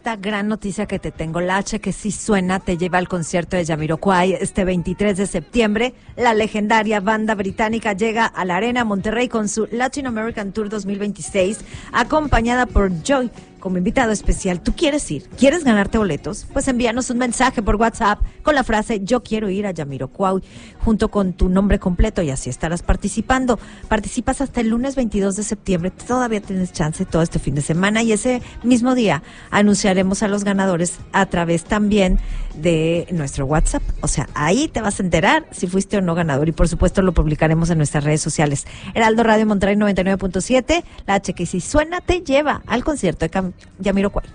esta gran noticia que te tengo. La H que sí suena te lleva al concierto de Jamiroquai este 23 de septiembre. La legendaria banda británica llega a la Arena Monterrey con su Latin American Tour 2026, acompañada por Joy como invitado especial. ¿Tú quieres ir? ¿Quieres ganarte boletos? Pues envíanos un mensaje por WhatsApp con la frase "Yo quiero ir a Jamiroquai" junto con tu nombre completo y así estarás participando. Participas hasta el lunes 22 de septiembre. Todavía tienes chance todo este fin de semana y ese mismo día anunciaremos a los ganadores a través también de nuestro WhatsApp. O sea, ahí te vas a enterar si fuiste o no ganador y por supuesto lo publicaremos en nuestras redes sociales. Heraldo Radio Monterrey 99.7, la H que si suena te lleva al concierto de Jamiroquai.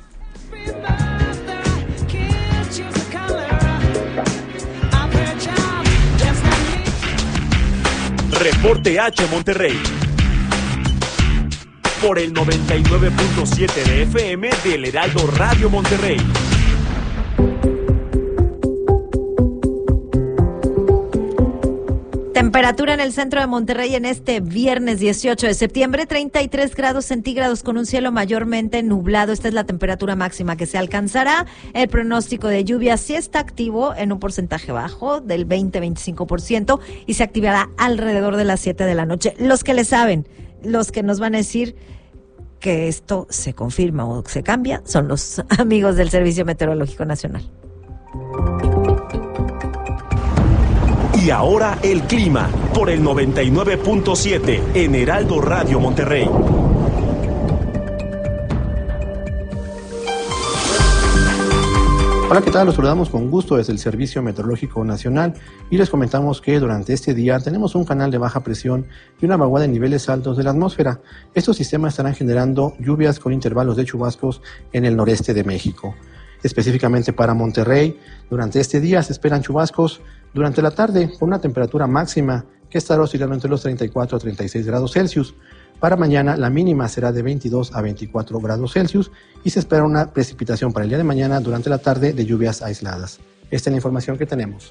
Reporte H Monterrey por el 99.7 de FM del Heraldo Radio Monterrey. Temperatura en el centro de Monterrey en este viernes 18 de septiembre, 33 grados centígrados con un cielo mayormente nublado. Esta es la temperatura máxima que se alcanzará. El pronóstico de lluvia sí está activo en un porcentaje bajo del 20-25% y se activará alrededor de las 7 de la noche. Los que le saben, los que nos van a decir que esto se confirma o se cambia, son los amigos del Servicio Meteorológico Nacional. Y ahora el clima por el 99.7 en Heraldo Radio Monterrey. Hola, ¿qué tal? Los saludamos con gusto desde el Servicio Meteorológico Nacional y les comentamos que durante este día tenemos un canal de baja presión y una vaguada en niveles altos de la atmósfera. Estos sistemas estarán generando lluvias con intervalos de chubascos en el noreste de México. Específicamente para Monterrey, durante este día se esperan chubascos durante la tarde con una temperatura máxima que estará oscilando entre los 34 a 36 grados Celsius. Para mañana la mínima será de 22 a 24 grados Celsius y se espera una precipitación para el día de mañana durante la tarde de lluvias aisladas. Esta es la información que tenemos.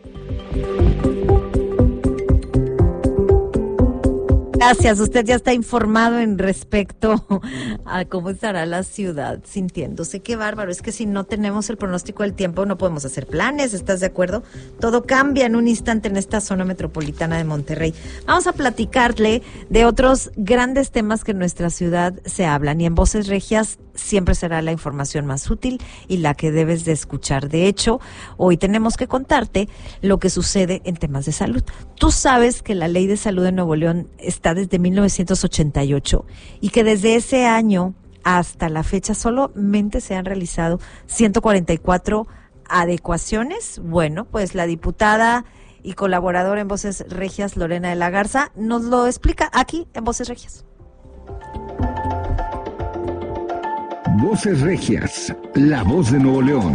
Gracias, usted ya está informado en respecto a cómo estará la ciudad sintiéndose. Qué bárbaro, es que si no tenemos el pronóstico del tiempo no podemos hacer planes, ¿estás de acuerdo? Todo cambia en un instante en esta zona metropolitana de Monterrey. Vamos a platicarle de otros grandes temas que en nuestra ciudad se hablan y en Voces Regias siempre será la información más útil y la que debes de escuchar. De hecho, hoy tenemos que contarte lo que sucede en temas de salud. Tú sabes que la Ley de Salud de Nuevo León está desde 1988 y que desde ese año hasta la fecha solamente se han realizado 144 adecuaciones. Bueno, pues la diputada y colaboradora en Voces Regias, Lorena de la Garza, nos lo explica aquí en Voces Regias. Voces Regias, la voz de Nuevo León.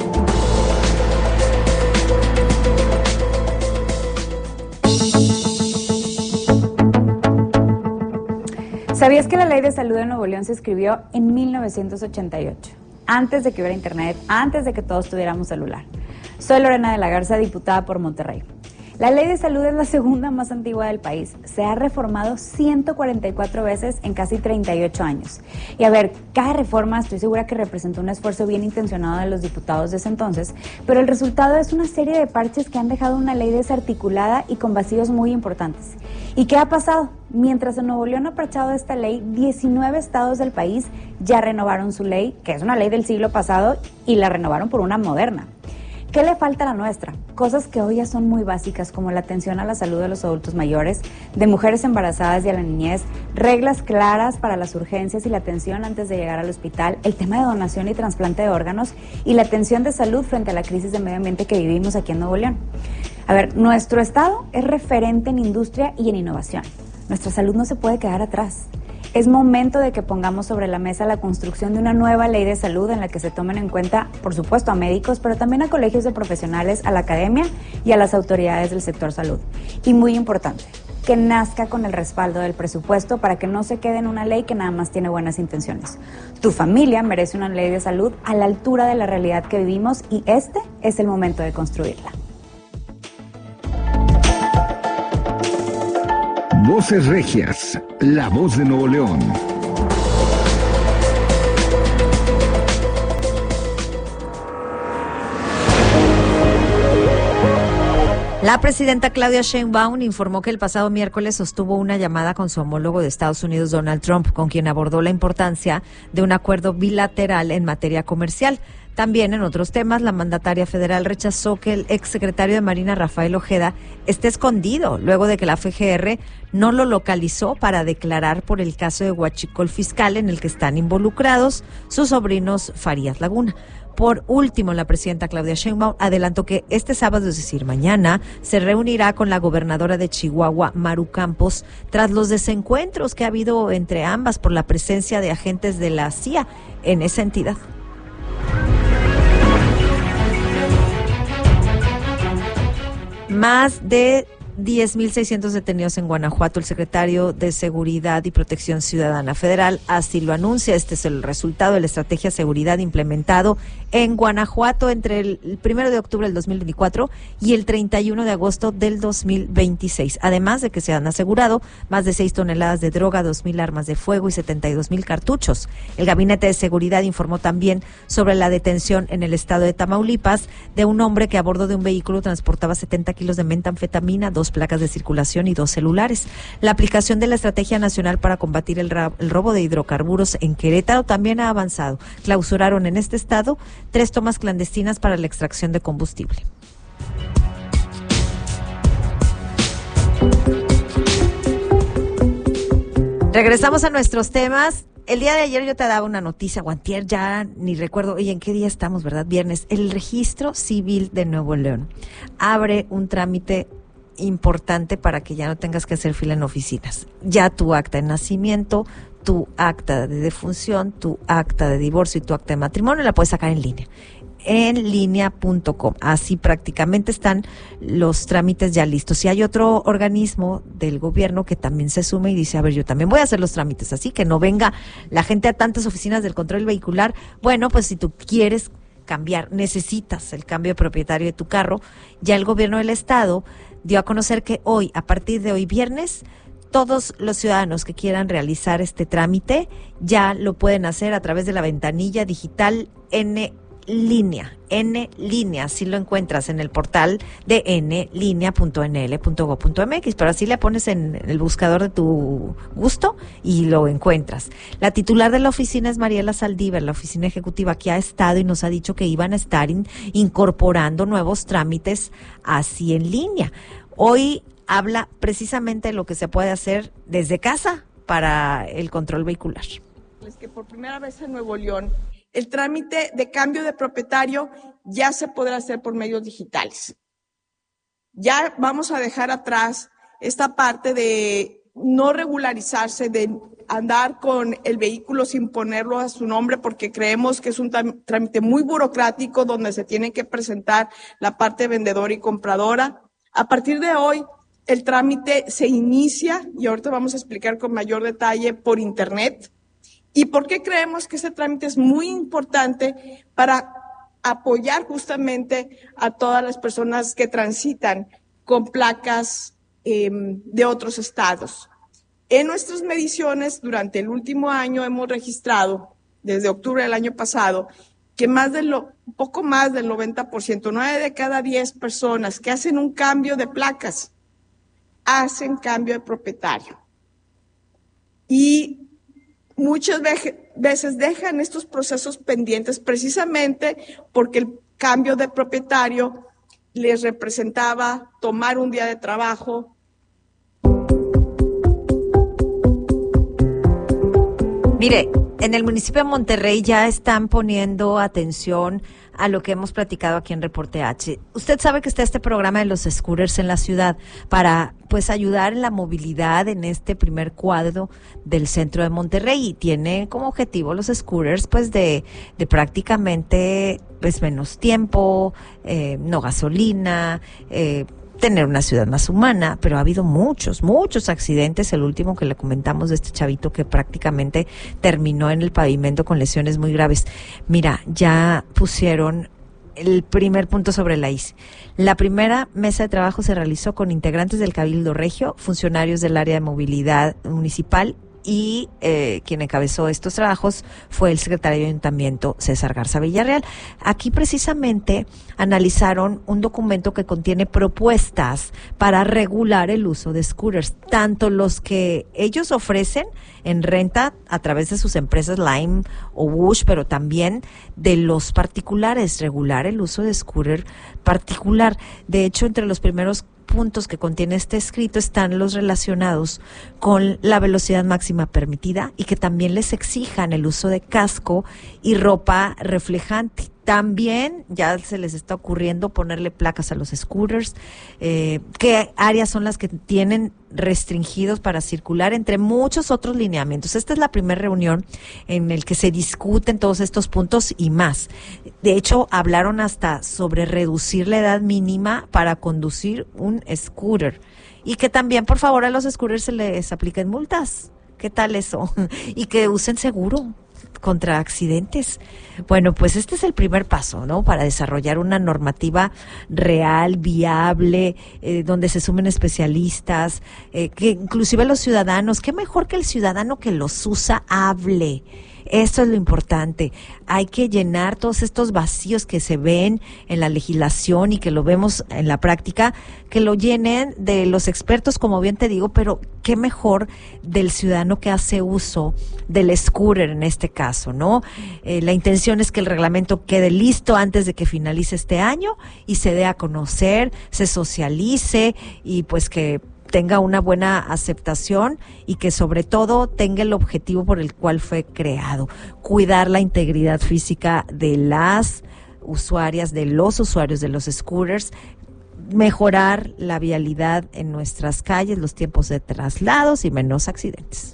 ¿Sabías que la Ley de Salud de Nuevo León se escribió en 1988? Antes de que hubiera internet, antes de que todos tuviéramos celular. Soy Lorena de la Garza, diputada por Monterrey. La Ley de Salud es la segunda más antigua del país. Se ha reformado 144 veces en casi 38 años. Y a ver, cada reforma estoy segura que representó un esfuerzo bien intencionado de los diputados de ese entonces, pero el resultado es una serie de parches que han dejado una ley desarticulada y con vacíos muy importantes. ¿Y qué ha pasado? Mientras en Nuevo León ha parchado esta ley, 19 estados del país ya renovaron su ley, que es una ley del siglo pasado, y la renovaron por una moderna. ¿Qué le falta a la nuestra? Cosas que hoy ya son muy básicas, como la atención a la salud de los adultos mayores, de mujeres embarazadas y a la niñez, reglas claras para las urgencias y la atención antes de llegar al hospital, el tema de donación y trasplante de órganos y la atención de salud frente a la crisis de medio ambiente que vivimos aquí en Nuevo León. A ver, nuestro estado es referente en industria y en innovación. Nuestra salud no se puede quedar atrás. Es momento de que pongamos sobre la mesa la construcción de una nueva ley de salud en la que se tomen en cuenta, por supuesto, a médicos, pero también a colegios de profesionales, a la academia y a las autoridades del sector salud. Y muy importante, que nazca con el respaldo del presupuesto para que no se quede en una ley que nada más tiene buenas intenciones. Tu familia merece una ley de salud a la altura de la realidad que vivimos y este es el momento de construirla. Voces Regias, la voz de Nuevo León. La presidenta Claudia Sheinbaum informó que el pasado miércoles sostuvo una llamada con su homólogo de Estados Unidos, Donald Trump, con quien abordó la importancia de un acuerdo bilateral en materia comercial. También en otros temas, la mandataria federal rechazó que el exsecretario de Marina, Rafael Ojeda, esté escondido luego de que la FGR no lo localizó para declarar por el caso de huachicol fiscal en el que están involucrados sus sobrinos Farías Laguna. Por último, la presidenta Claudia Sheinbaum adelantó que este sábado, es decir, mañana, se reunirá con la gobernadora de Chihuahua, Maru Campos, tras los desencuentros que ha habido entre ambas por la presencia de agentes de la CIA en esa entidad. Más de 10.600 detenidos en Guanajuato. El secretario de Seguridad y Protección Ciudadana Federal así lo anuncia. Este es el resultado de la estrategia de seguridad implementado en Guanajuato entre el 1 de octubre del 2024 y el 31 de agosto del 2026. Además de que se han asegurado más de 6 toneladas de droga, 2.000 armas de fuego y 72.000 cartuchos. El Gabinete de Seguridad informó también sobre la detención en el estado de Tamaulipas de un hombre que a bordo de un vehículo transportaba 70 kilos de metanfetamina, 2 placas de circulación y 2 celulares. La aplicación de la Estrategia Nacional para combatir el robo de hidrocarburos en Querétaro también ha avanzado. Clausuraron en este estado 3 tomas clandestinas para la extracción de combustible. Regresamos a nuestros temas. El día de ayer yo te daba una noticia, o antier, ya ni recuerdo, oye, ¿en qué día estamos, verdad? Viernes. El Registro Civil de Nuevo León abre un trámite importante para que ya no tengas que hacer fila en oficinas. Ya tu acta de nacimiento, tu acta de defunción, tu acta de divorcio y tu acta de matrimonio la puedes sacar en línea. En línea.com. Así prácticamente están los trámites ya listos. Si hay otro organismo del gobierno que también se sume y dice, a ver, yo también voy a hacer los trámites, así que no venga la gente a tantas oficinas del control vehicular. Bueno, pues si tú quieres cambiar, necesitas el cambio de propietario de tu carro, ya el gobierno del estado dio a conocer que hoy, a partir de hoy viernes, todos los ciudadanos que quieran realizar este trámite ya lo pueden hacer a través de la ventanilla digital N línea, así lo encuentras en el portal de nlinea.nl.go.mx, pero así le pones en el buscador de tu gusto y lo encuentras. La titular de la oficina es Mariela Saldívar, la oficina ejecutiva que ha estado y nos ha dicho que iban a estar incorporando nuevos trámites así en línea. Hoy habla precisamente de lo que se puede hacer desde casa para el control vehicular. Es que por primera vez en Nuevo León el trámite de cambio de propietario ya se podrá hacer por medios digitales. Ya vamos a dejar atrás esta parte de no regularizarse, de andar con el vehículo sin ponerlo a su nombre, porque creemos que es un trámite muy burocrático donde se tienen que presentar la parte vendedora y compradora. A partir de hoy, el trámite se inicia, y ahorita vamos a explicar con mayor detalle, por internet. ¿Y por qué creemos que ese trámite es muy importante para apoyar justamente a todas las personas que transitan con placas de otros estados? En nuestras mediciones, durante el último año hemos registrado, desde octubre del año pasado, que poco más del 90%, 9 de cada 10 personas que hacen un cambio de placas, hacen cambio de propietario. Y muchas veces dejan estos procesos pendientes precisamente porque el cambio de propietario les representaba tomar un día de trabajo. Mire, en el municipio de Monterrey ya están poniendo atención a lo que hemos platicado aquí en Reporte H. Usted sabe que está este programa de los scooters en la ciudad para ayudar en la movilidad en este primer cuadro del centro de Monterrey, y tiene como objetivo los scooters de prácticamente menos tiempo, no gasolina, tener una ciudad más humana, pero ha habido muchos accidentes. El último que le comentamos de este chavito que prácticamente terminó en el pavimento con lesiones muy graves. Mira, ya pusieron el primer punto sobre la I. La primera mesa de trabajo se realizó con integrantes del Cabildo Regio, funcionarios del área de movilidad municipal y quien encabezó estos trabajos fue el secretario de Ayuntamiento, César Garza Villarreal. Aquí precisamente analizaron un documento que contiene propuestas para regular el uso de scooters, tanto los que ellos ofrecen en renta a través de sus empresas Lime o Wush, pero también de los particulares, regular el uso de scooter particular. De hecho, entre los primeros puntos que contiene este escrito están los relacionados con la velocidad máxima permitida y que también les exijan el uso de casco y ropa reflejante. También ya se les está ocurriendo ponerle placas a los scooters, qué áreas son las que tienen restringidos para circular, entre muchos otros lineamientos. Esta es la primera reunión en la que se discuten todos estos puntos y más. De hecho, hablaron hasta sobre reducir la edad mínima para conducir un scooter y que también, por favor, a los scooters se les apliquen multas. ¿Qué tal eso? Y que usen seguro contra accidentes. Bueno, pues este es el primer paso, ¿no? Para desarrollar una normativa real, viable, donde se sumen especialistas, que inclusive los ciudadanos, qué mejor que el ciudadano que los usa hable. Esto es lo importante. Hay que llenar todos estos vacíos que se ven en la legislación y que lo vemos en la práctica, que lo llenen de los expertos, como bien te digo, pero qué mejor del ciudadano que hace uso del scooter en este caso, ¿no? La intención es que el reglamento quede listo antes de que finalice este año y se dé a conocer, se socialice y pues que tenga una buena aceptación y que sobre todo tenga el objetivo por el cual fue creado, cuidar la integridad física de las usuarias, de los usuarios de los scooters, mejorar la vialidad en nuestras calles, los tiempos de traslados y menos accidentes.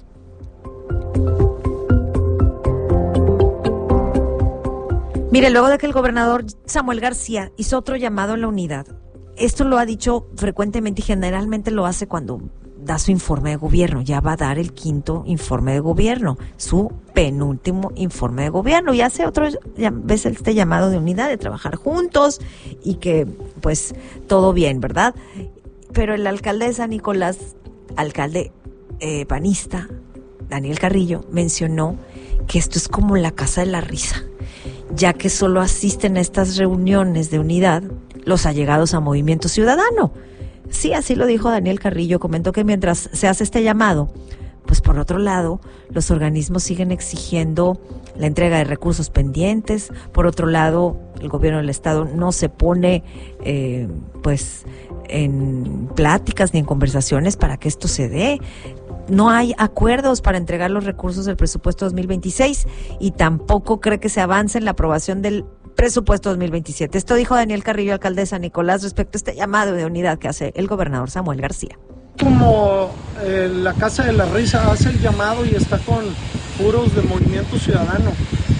Mire, luego de que el gobernador Samuel García hizo otro llamado a la unidad, esto lo ha dicho frecuentemente y generalmente lo hace cuando da su informe de gobierno. Ya va a dar el 5º informe de gobierno, su penúltimo informe de gobierno. Y hace otra vez este llamado de unidad, de trabajar juntos y que pues todo bien, ¿verdad? Pero el alcalde de San Nicolás, alcalde panista, Daniel Carrillo, mencionó que esto es como la casa de la risa, ya que solo asisten a estas reuniones de unidad los allegados a Movimiento Ciudadano. Sí, así lo dijo Daniel Carrillo. Comentó que mientras se hace este llamado, pues por otro lado, los organismos siguen exigiendo la entrega de recursos pendientes. Por otro lado, el gobierno del estado no se pone pues en pláticas ni en conversaciones para que esto se dé. No hay acuerdos para entregar los recursos del presupuesto 2026 y tampoco cree que se avance en la aprobación del presupuesto 2027. Esto dijo Daniel Carrillo, alcalde de San Nicolás, respecto a este llamado de unidad que hace el gobernador Samuel García. Como la Casa de la Risa hace el llamado y está con puros de Movimiento Ciudadano,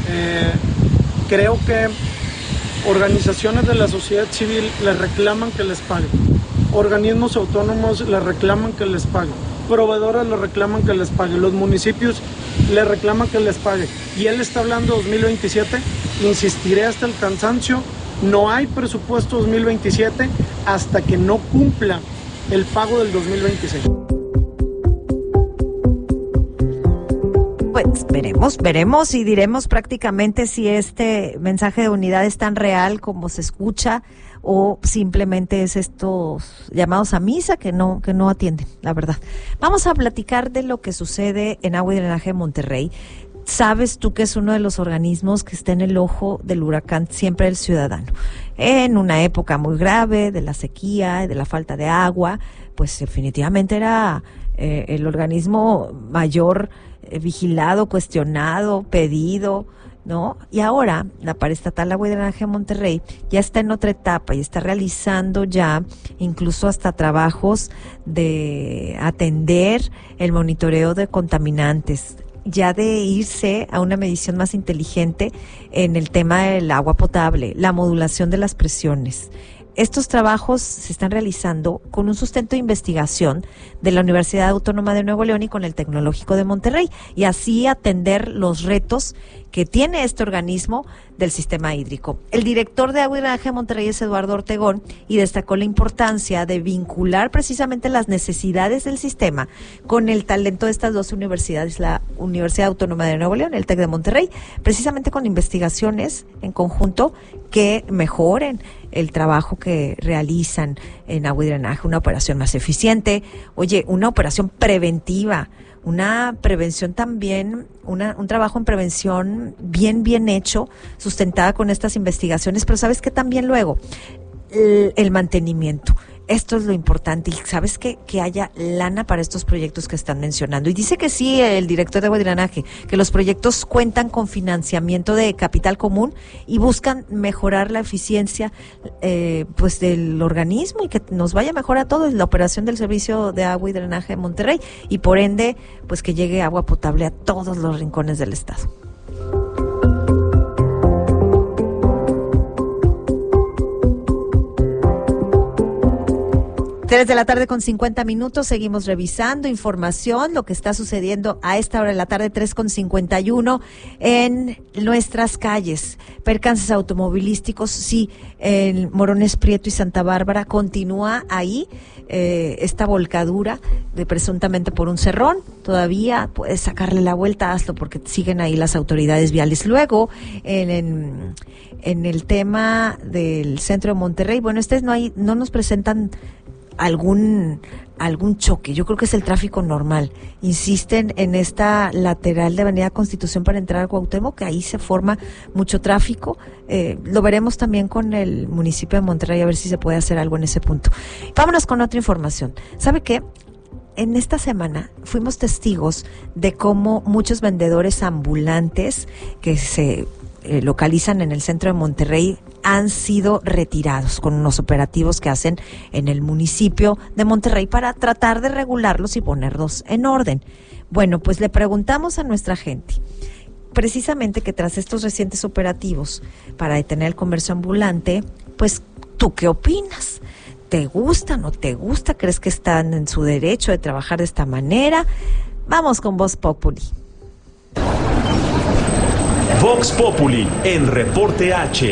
creo que organizaciones de la sociedad civil les reclaman que les paguen, organismos autónomos les reclaman que les paguen, proveedores les reclaman que les paguen, los municipios les reclaman que les pague. Y él está hablando de 2027, insistiré hasta el cansancio, no hay presupuesto 2027 hasta que no cumpla el pago del 2026. Pues veremos y diremos prácticamente si este mensaje de unidad es tan real como se escucha o simplemente es estos llamados a misa que no atienden, la verdad. Vamos a platicar de lo que sucede en Agua y Drenaje de Monterrey. Sabes tú que es uno de los organismos que está en el ojo del huracán siempre el ciudadano. En una época muy grave de la sequía, de la falta de agua, pues definitivamente era el organismo mayor vigilado, cuestionado, pedido, ¿no? Y ahora la Paraestatal Agua y Drenaje de Monterrey ya está en otra etapa y está realizando ya incluso hasta trabajos de atender el monitoreo de contaminantes, ya de irse a una medición más inteligente en el tema del agua potable, la modulación de las presiones, Estos trabajos se están realizando con un sustento de investigación de la Universidad Autónoma de Nuevo León y con el Tecnológico de Monterrey, y así atender los retos que tiene este organismo del sistema hídrico. El director de Agua y Drenaje de Monterrey es Eduardo Ortegón y destacó la importancia de vincular precisamente las necesidades del sistema con el talento de estas dos universidades, la Universidad Autónoma de Nuevo León, el TEC de Monterrey, precisamente con investigaciones en conjunto que mejoren el trabajo que realizan en agua y drenaje, una operación más eficiente, una operación preventiva, una prevención también, un trabajo en prevención bien hecho, sustentada con estas investigaciones, pero ¿sabes qué? También luego, el mantenimiento. Esto es lo importante, y sabes que haya lana para estos proyectos que están mencionando. Y dice que sí, el director de Agua y Drenaje, que los proyectos cuentan con financiamiento de capital común y buscan mejorar la eficiencia pues del organismo y que nos vaya mejor a todos la operación del servicio de agua y drenaje de Monterrey, y por ende pues que llegue agua potable a todos los rincones del estado. 3 de la tarde con 50 minutos, seguimos revisando información, lo que está sucediendo a esta hora de la tarde, 3:51, en nuestras calles. Percances automovilísticos, sí, en Morones Prieto y Santa Bárbara continúa ahí esta volcadura de presuntamente por un cerrón. Todavía puedes sacarle la vuelta, hazlo, porque siguen ahí las autoridades viales. Luego, en el tema del centro de Monterrey, bueno, no nos presentan algún choque, yo creo que es el tráfico normal. Insisten en esta lateral de Avenida Constitución para entrar a Cuauhtémoc, que ahí se forma mucho tráfico. Lo veremos también con el municipio de Monterrey, a ver si se puede hacer algo en ese punto. Vámonos con otra información. ¿Sabe qué? En esta semana fuimos testigos de cómo muchos vendedores ambulantes que se localizan en el centro de Monterrey han sido retirados con unos operativos que hacen en el municipio de Monterrey para tratar de regularlos y ponerlos en orden. Bueno, pues le preguntamos a nuestra gente, precisamente que tras estos recientes operativos para detener el comercio ambulante, pues, ¿tú qué opinas? ¿Te gusta, no te gusta? ¿Crees que están en su derecho de trabajar de esta manera? Vamos con Voz Populi. Vox Populi en Reporte H.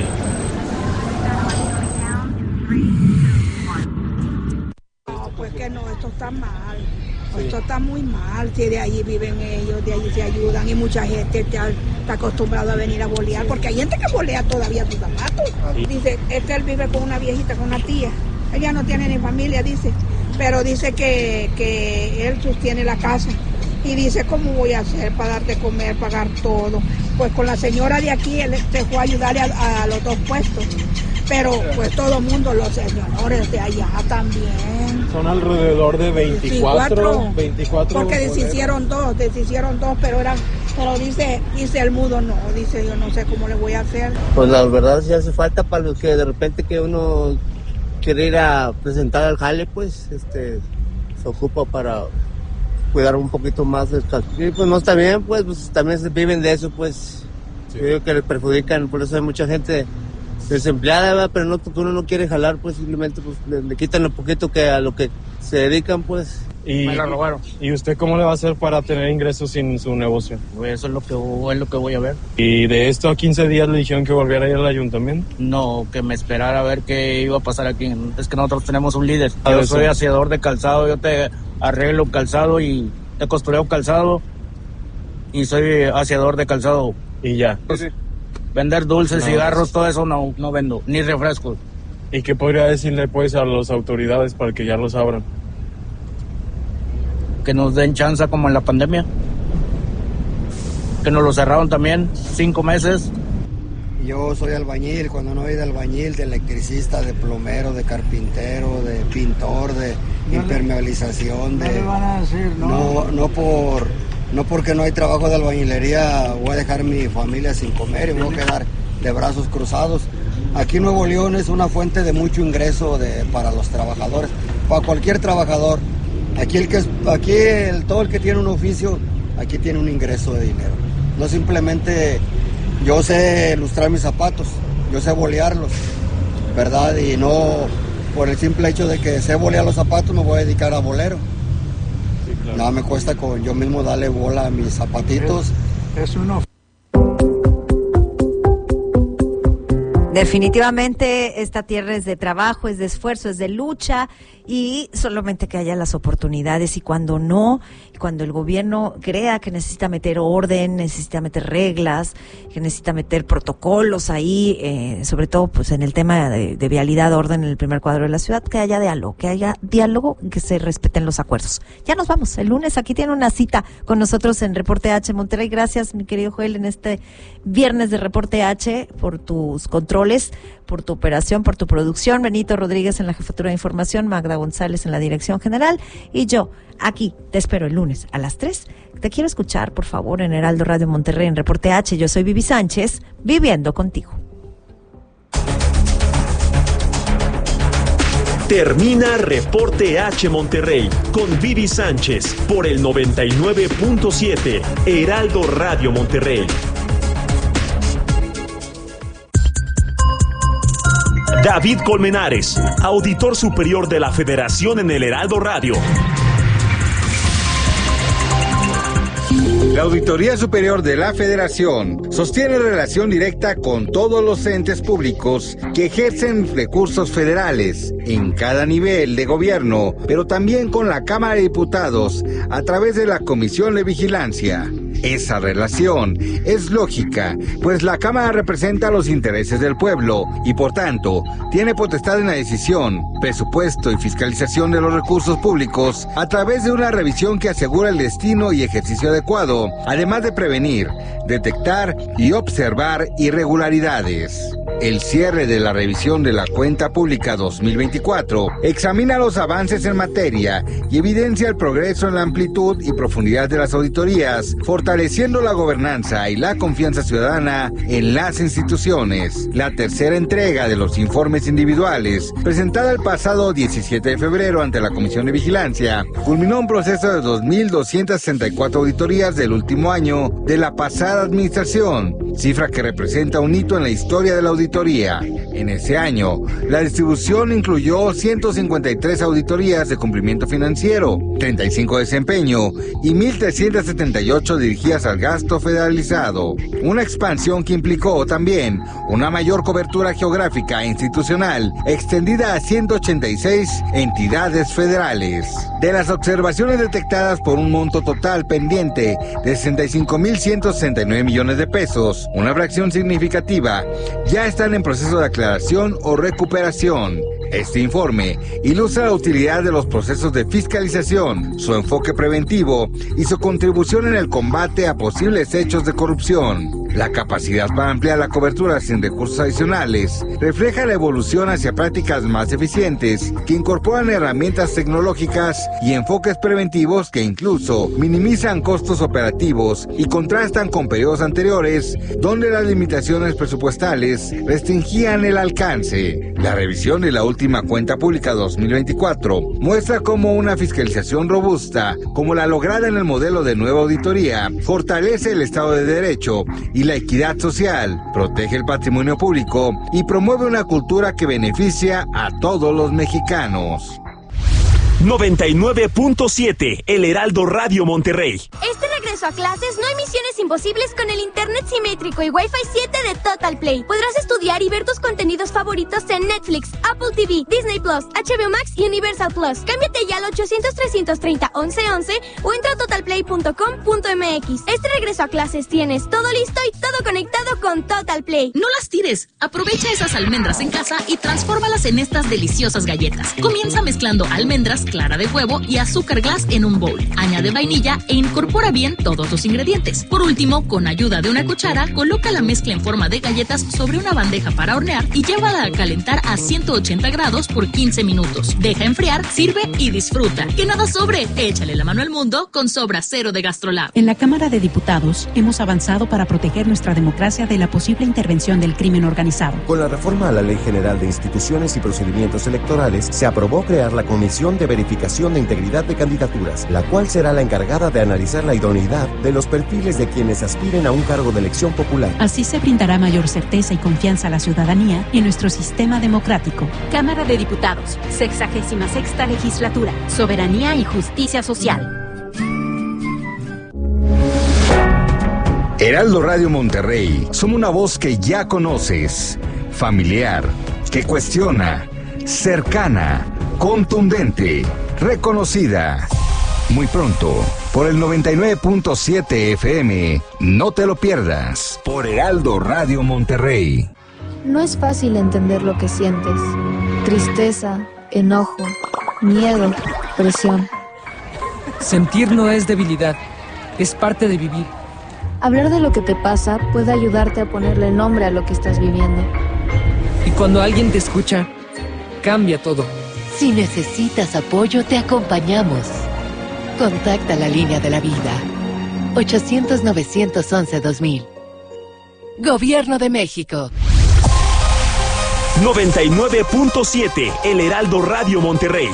No, pues que no, esto está mal. Esto está muy mal, que de allí viven ellos, de allí se ayudan, y mucha gente está acostumbrada a venir a bolear, porque hay gente que bolea todavía sus zapatos. Dice, él vive con una viejita, con una tía. Ella no tiene ni familia, dice, pero dice que él sostiene la casa. Y dice, ¿cómo voy a hacer para dar de comer, pagar todo? Pues con la señora de aquí, él se fue a ayudarle a los dos puestos. Pero pues todo el mundo, los señores de allá también. Son alrededor de 24. Porque deshicieron dos, pero dice el mudo, no, dice, yo no sé cómo le voy a hacer. Pues la verdad sí hace falta para los que de repente que uno quiere ir a presentar al jale, pues se ocupa para cuidar un poquito más de esto. Y pues no está bien, pues también se viven de eso, pues. Sí. Yo digo que les perjudican, por eso hay mucha gente desempleada, ¿verdad? Pero no, uno no quiere jalar, pues simplemente pues, le quitan lo poquito que a lo que se dedican, pues. Me la robaron. ¿Y usted cómo le va a hacer para tener ingresos sin su negocio? Pues eso es lo que voy a ver. ¿Y de esto a 15 días le dijeron que volviera a ir al ayuntamiento? No, que me esperara a ver qué iba a pasar aquí. Es que nosotros tenemos un líder. Yo soy aseador de calzado, yo te arreglo calzado y te costureo calzado y soy aseador de calzado. Y ya. Pues, vender dulces, cigarros, todo eso no vendo, ni refrescos. ¿Y qué podría decirle pues a las autoridades para que ya los abran? Que nos den chance como en la pandemia. Que nos lo cerraron también 5 meses. Yo soy albañil, cuando no hay de albañil, de electricista, de plomero, de carpintero, de pintor, de impermeabilización. No le van a decir, ¿no? No porque no hay trabajo de albañilería voy a dejar mi familia sin comer y voy a quedar de brazos cruzados. Aquí Nuevo León es una fuente de mucho ingreso para los trabajadores, para cualquier trabajador. Todo el que tiene un oficio, aquí tiene un ingreso de dinero. No simplemente yo sé lustrar mis zapatos, yo sé bolearlos. ¿verdad? Y no por el simple hecho de que sé bolear los zapatos me voy a dedicar a bolero. Sí, claro. Nada me cuesta con yo mismo darle bola a mis zapatitos. Es uno. Definitivamente esta tierra es de trabajo, es de esfuerzo, es de lucha y solamente que haya las oportunidades y cuando no, cuando el gobierno crea que necesita meter orden, necesita meter reglas, que necesita meter protocolos ahí, sobre todo pues en el tema de vialidad, orden en el primer cuadro de la ciudad, que haya diálogo, que se respeten los acuerdos. Ya nos vamos, el lunes aquí tiene una cita con nosotros en Reporte H Monterrey. Gracias mi querido Joel en este viernes de Reporte H por tus controles, por tu operación, por tu producción. Benito Rodríguez en la jefatura de información, Magda González en la dirección general y yo aquí te espero el lunes a las 3. Te quiero escuchar, por favor, en Heraldo Radio Monterrey en Reporte H. Yo soy Vivi Sánchez, viviendo contigo. Termina Reporte H Monterrey con Vivi Sánchez por el 99.7 Heraldo Radio Monterrey. David Colmenares, auditor superior de la Federación en el Heraldo Radio. La Auditoría Superior de la Federación sostiene relación directa con todos los entes públicos que ejercen recursos federales en cada nivel de gobierno, pero también con la Cámara de Diputados a través de la Comisión de Vigilancia. Esa relación es lógica, pues la Cámara representa los intereses del pueblo y, por tanto, tiene potestad en la decisión, presupuesto y fiscalización de los recursos públicos a través de una revisión que asegura el destino y ejercicio adecuado, además de prevenir, detectar y observar irregularidades. El cierre de la revisión de la Cuenta Pública 2024 examina los avances en materia y evidencia el progreso en la amplitud y profundidad de las auditorías, fortaleciendo la gobernanza y la confianza ciudadana en las instituciones. La tercera entrega de los informes individuales, presentada el pasado 17 de febrero ante la Comisión de Vigilancia, culminó un proceso de 2.264 auditorías del último año de la pasada administración, cifra que representa un hito en la historia de la auditoría. En ese año, la distribución incluyó 153 auditorías de cumplimiento financiero, 35 de desempeño y 1.378 dirigidas al gasto federalizado. Una expansión que implicó también una mayor cobertura geográfica e institucional extendida a 186 entidades federales. De las observaciones detectadas por un monto total pendiente de 65.169 millones de pesos, una fracción significativa ya están en proceso de aclaración o recuperación. Este informe ilustra la utilidad de los procesos de fiscalización, su enfoque preventivo y su contribución en el combate a posibles hechos de corrupción. La capacidad para ampliar la cobertura sin recursos adicionales refleja la evolución hacia prácticas más eficientes que incorporan herramientas tecnológicas y enfoques preventivos que incluso minimizan costos operativos y contrastan con periodos anteriores donde las limitaciones presupuestales restringían el alcance. La revisión de la última Cuenta Pública 2024 muestra cómo una fiscalización robusta, como la lograda en el modelo de nueva auditoría, fortalece el Estado de Derecho y la equidad social, protege el patrimonio público y promueve una cultura que beneficia a todos los mexicanos. 99.7 El Heraldo Radio Monterrey. Este regreso a clases no hay misiones imposibles con el internet simétrico y Wi-Fi 7 de Total Play. Podrás estudiar y ver tus contenidos favoritos en Netflix, Apple TV, Disney Plus, HBO Max y Universal Plus. Cámbiate ya al 800-330-1111 o entra a totalplay.com.mx. Este regreso a clases tienes todo listo y todo conectado con Total Play. No las tires. Aprovecha esas almendras en casa y transfórmalas en estas deliciosas galletas. Comienza mezclando almendras, clara de huevo y azúcar glass en un bowl. Añade vainilla e incorpora bien todos los ingredientes. Por último, con ayuda de una cuchara, coloca la mezcla en forma de galletas sobre una bandeja para hornear y llévala a calentar a 180 grados por 15 minutos. Deja enfriar, sirve y disfruta. ¡Que nada sobre! Échale la mano al mundo con Sobra Cero de GastroLab. En la Cámara de Diputados hemos avanzado para proteger nuestra democracia de la posible intervención del crimen organizado. Con la reforma a la Ley General de Instituciones y Procedimientos Electorales, se aprobó crear la Comisión de Verificación de Integridad de Candidaturas, la cual será la encargada de analizar la idoneidad edad de los perfiles de quienes aspiren a un cargo de elección popular. Así se brindará mayor certeza y confianza a la ciudadanía en nuestro sistema democrático. Cámara de Diputados, 66ª Legislatura, Soberanía y Justicia Social. Heraldo Radio Monterrey, somos una voz que ya conoces, familiar, que cuestiona, cercana, contundente, reconocida. Muy pronto, por el 99.7 FM, no te lo pierdas, por Heraldo Radio Monterrey. No es fácil entender lo que sientes. Tristeza, enojo, miedo, presión. Sentir no es debilidad, es parte de vivir. Hablar de lo que te pasa puede ayudarte a ponerle nombre a lo que estás viviendo. Y cuando alguien te escucha, cambia todo. Si necesitas apoyo, te acompañamos. Contacta la línea de la vida. 800-911-2000. Gobierno de México. 99.7 El Heraldo Radio Monterrey.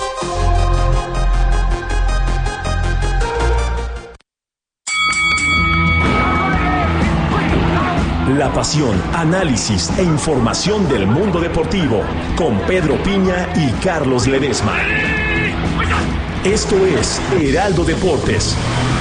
La pasión, análisis e información del mundo deportivo con Pedro Piña y Carlos Ledesma. Esto es Heraldo Deportes.